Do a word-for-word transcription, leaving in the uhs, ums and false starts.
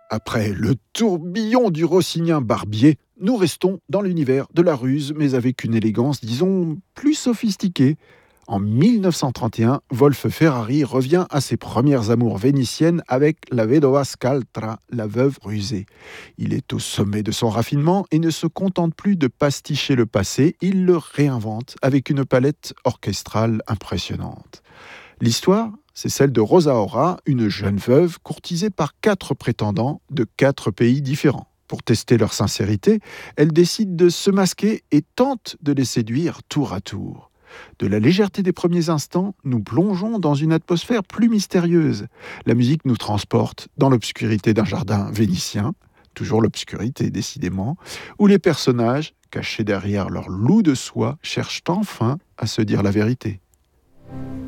Après le tourbillon du rossinien barbier, nous restons dans l'univers de la ruse, mais avec une élégance, disons, plus sophistiquée. En mille neuf cent trente et un, Wolf Ferrari revient à ses premières amours vénitiennes avec la Vedova Scaltra, la veuve rusée. Il est au sommet de son raffinement et ne se contente plus de pasticher le passé, il le réinvente avec une palette orchestrale impressionnante. L'histoire, c'est celle de Rosa Ora, une jeune veuve courtisée par quatre prétendants de quatre pays différents. Pour tester leur sincérité, elle décide de se masquer et tente de les séduire tour à tour. De la légèreté des premiers instants, nous plongeons dans une atmosphère plus mystérieuse. La musique nous transporte dans l'obscurité d'un jardin vénitien, toujours l'obscurité décidément, où les personnages, cachés derrière leur loup de soie, cherchent enfin à se dire la vérité.